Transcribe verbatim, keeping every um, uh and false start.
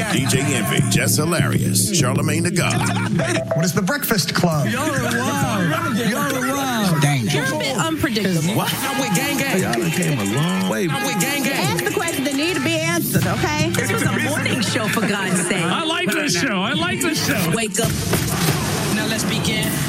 gang. D J Envy, Jess Hilarious, Charlemagne the God. What is the Breakfast Club? Y'all are wild. Y'all are wild. You're a bit unpredictable. What? I'm with gang gang. Y'all done came a long way. I'm with gang gang. Ask the questions that need to be answered, okay? This was a morning show, for God's sake. I like this show. I like this show. Wake up. Now let's begin.